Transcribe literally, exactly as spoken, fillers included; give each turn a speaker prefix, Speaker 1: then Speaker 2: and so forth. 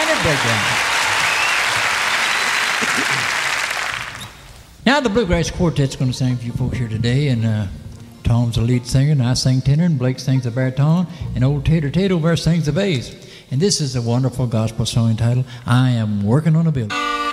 Speaker 1: minute breakdown. Now the Bluegrass Quartet's going to sing for you folks here today, and uh, Tom's the lead singer, and I sing tenor, and Blake sings the baritone, and old Tater Tato over there sings the bass. And this is a wonderful gospel song entitled, I Am Working on a Building.